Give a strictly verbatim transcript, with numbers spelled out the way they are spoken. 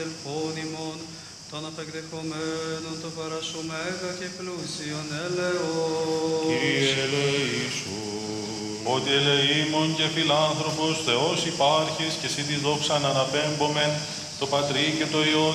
αδελφών ημών, των απεκδεχομένων το παράσου μέγα και πλούσιον ελεός. Κύριε ελεήσου. Ότι ελεήμων και φιλάνθρωπος Θεός υπάρχεις και εσύ τη δόξαν αναπέμπομεν, το Πατρί και το Υιό